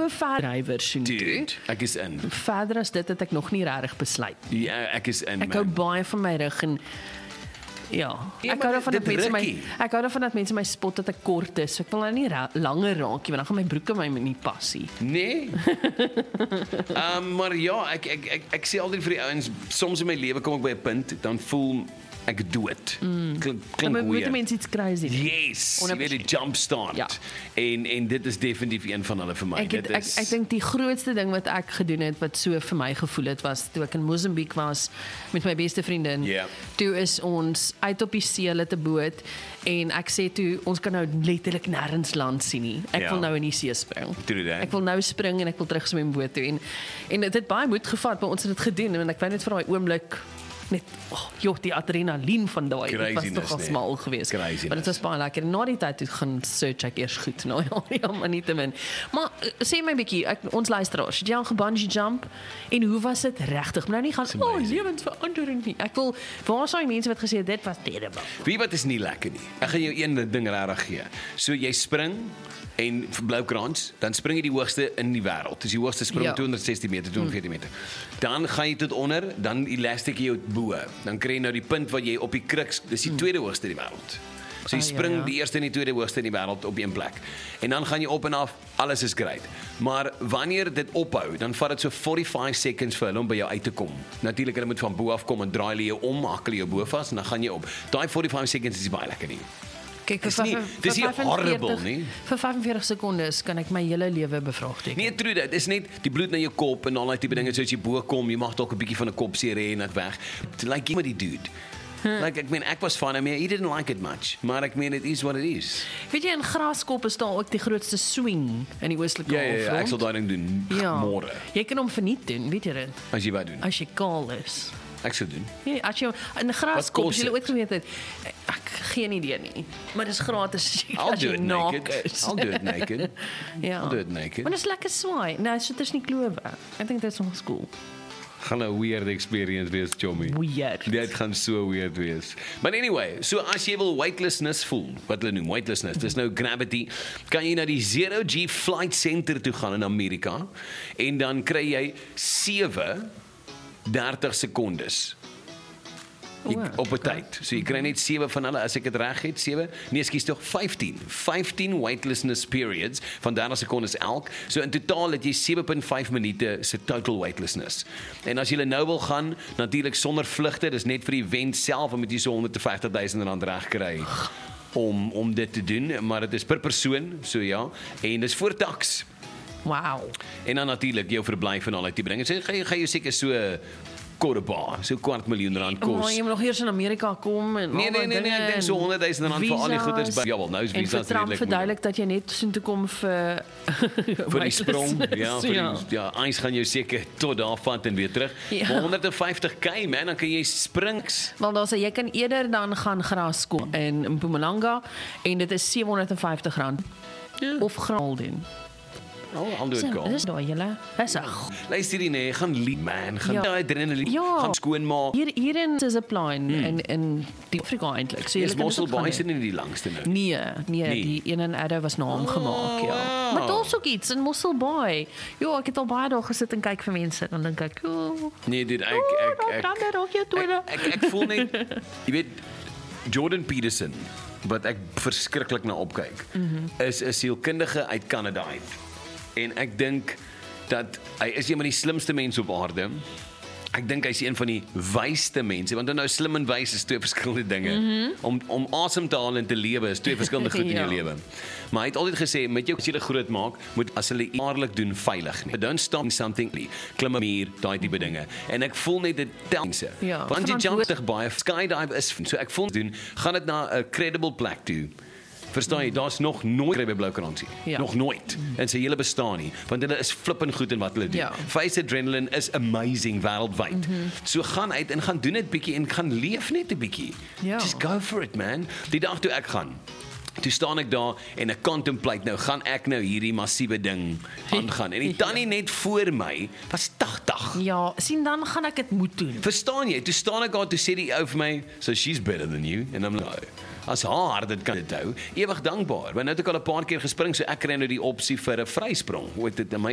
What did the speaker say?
so ver drywers toe. Dude, ek is in. Verder as dit het ek nog nie regtig besluit. Ja, ek is in, Ek hou man. baie van my rug en ja, Ja, ek maar hou daarvan dat dit mense my rukkie. ek hou daarvan dat mense my spot dat ek kort is. So ek wil nou nie langer raak nie, want dan gaan my broeke my nie pas nie. Nee. Maar ja, ek sê altyd vir die ouens, soms in my lewe kom ek by 'n punt, dan voel ek dood. Klink Dan moet weird. mense iets crazy doen. Yes, jy weet die jumpstart. Ja. En dit is definitief een van hulle vir my. Ek dink die grootste ding wat ek gedoen het wat so vir my gevoel het was toe ek in Mosambiek was met my beste vriendin. Ja. Toe is ons uit op die see met 'n boot en ek sê toe ons kan nou letterlik nêrens land sien nie. Ek Ja. wil nou in die see spring. True that. Ek wil nou spring en ek wil terug swem boot toe en dit het baie moed gevat, maar ons het dit gedoen en ek wou net vir daai oomblik net die adrenalien van daai dit was Craziness, toch al smal geweest. Craziness. Maar dit was baie lekker. Na die tyd toe gaan search ek eers goed nou ja, maar nie te min. Maar sê my bietjie, ons luisteraars, het jy al gebungee jump en hoe was dit regtig? Nou nie gaan lewensverandering nie. Ek wil waar sou die mense wat gesê het dit was terrible. Wie wat is nie lekker nie. Ek gaan jou een ding regtig gee. So jy spring en vir Bloukrans, dan spring jy die hoogste in die wêreld. Dis die hoogste spring Ja. 260 meter, 240 meter. Dan gaan jy tot onder, dan elastiek jy jou bo. Dan kry jy nou die punt waar jy op die kruks, dis die tweede hoogste in die wêreld. So jy spring die eerste en die tweede hoogste in die wêreld op een plek. En dan gaan jy op en af, alles is great. Maar wanneer dit ophou, dan vat dit so 45 seconds vir hulle om by jou uit te kom. Natuurlik, hulle moet van bo af kom en draai hulle jou om, maak hulle jou bo vas en dan gaan jy op. Daai 45 seconds is baie lekker nie. Kyk, Dis nie horrible nie. Vir 45 sekondes kan ek my hele lewe bevraagteken. Nee, true dit. Dis net die bloed na jou kop en al daai tipe dinge soos jy bo kom, jy mag dalk 'n bietjie van 'n kopseer hê en dit weg. Like jy met die dude. Like ek meen ek was fine, I mean he didn't like it much, maar ek meen it is what it is. Weet jy in Graskop is daar ook die grootste swing in die oostelike Ja, ek halfrond. sal daai ding doen môre. Jy kan hom verniet doen, weet jy dit? As jy wat doen. As jy kaal is. Ek sou doen. Ja, as jy in Graskop, kos as jy dit? ooit geweet het, ek geen idee nie. Maar dis gratis I'll as do jy it naak naked. is. I'll do it naked. Ja. I'll do it naked. Maar dis lekker swaai. Nou, so dis nie klowe. Ek dink dit is nog cool. Gaan 'n weird experience wees, Chommy. Weird. Dit gaan so weird wees. But anyway, so as jy wil weightlessness voel, wat hulle noem weightlessness, dis nou gravity, kan jy na die Zero G Flight Center toe gaan in Amerika en dan kry jy 30 sekondes. Op 'n tyd. So jy kry net 7 van hulle as ek dit reg het, 7. Nee, ekskuus tog 15. 15 weightlessness periods van 30 sekondes elk. So in totaal het jy 7.5 minute se total weightlessness. En as jy nou wil gaan, natuurlik sonder vlugte, dis net vir die event self, dan moet jy so 150 000 rand reg kry om dit te doen, maar dit is per persoon, so ja, en dis voor taks. Wow. En dan natuurlik jou verblyf en al die tipe dinge. So gaan jy seker so Korba, so R250,000 Oh, kos. jy moet nog eers in Amerika kom en Nee, ek dink so R100,000 vir al die goeders by. Jawel, nou is en vir visas Trump redelik verduidelik dat jy net soontoe kom vir vir die sprong, ja, vir ja. die ys gaan jou seker tot daar vat en weer terug. Ja. Maar 150k man, dan kan jy springs. Wel daar sê jy kan eerder dan gaan Graskop in Mpumalanga en dit is R750 Ja. of graal doen. Oh, I'll do it, girl. Dis daai julle. Dis Luister hier nee, gaan lief man, gaan Ja. adrenaline, Ja. gaan skoonmaak. hier in Zipline in die Afrika eintlik. So Is julle kan Mossel dit ook gaan Bay doen. nie die langste nou? Nee, Nee. die een in Addo was na hom gemaak, ja. wow. Maar daar's ook iets in Mossel Bay. Ja, ek het al baie daar gesit en kyk vir mense dan dink ek, Nee, dit ek voel net jy weet Jordan Peterson wat ek verskriklik na opkyk is 'n sielkundige uit Kanada uit. En ek dink dat hy is een van die slimste mense op aarde. Ek dink hy's een van die wysste mense, want nou slim en wys is twee verskillende dinge. Om asem te haal en te lewe is twee verskillende goed in jou Ja. lewe. Maar hy het altyd gesê met jou as jy dit groot maak, moet as hulle eerlik doen veilig nie. Don't stop something nie. Klim 'n muur, daai tipe dinge. En ek voel net dit tel mense. Ja, Want jy jump verantwoord- dig baie skydive is so ek voel doen, gaan dit na 'n credible plek toe. Verstaan jy, daar's nog nooit kry by Bloukrans nie. Ja. Nog nooit. En sy hele bestaan nie, want hulle is flippend goed in wat hulle doen. Ja. Face Adrenaline is amazing wêreldwyd. So gaan uit en gaan doen dit bietjie en gaan leef net 'n bietjie. Ja. Just go for it man. Die dag toe ek gaan, toe staan ek daar en ek contemplate nou, gaan ek nou hierdie massiewe ding aangaan. En die tannie net voor my was 80. Ja, sien dan gaan ek dit moet doen. Verstaan jy? Toe staan ek daar, toe sê die ou vir my, so she's better than you. En I'm like, as haar dit kan dit hou, ewig dankbaar. Want nou het ek al 'n paar keer gespring, so ek kry nou die opsie vir 'n vrysprong. Wat dit my